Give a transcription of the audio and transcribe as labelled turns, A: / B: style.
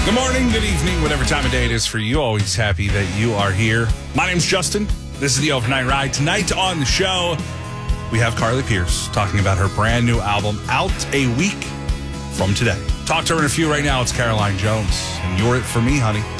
A: Good morning, good evening, whatever time of day it is for you. Always happy that you are here. My name's Justin. This is the Overnight Ride. Tonight on the show, we have Carly Pearce talking about her brand new album out a week from today. Talk to her in a few right now. It's Caroline Jones. And you're it for me, honey.